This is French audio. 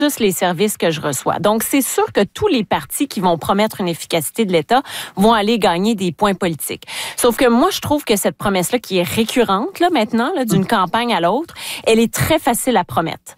versus les services que je reçois. Donc, c'est sûr que tous les partis qui vont promettre une efficacité de l'État vont aller gagner des points politiques. Sauf que moi, je trouve que cette promesse-là, qui est récurrente là maintenant, là, d'une campagne à l'autre, elle est très facile à promettre.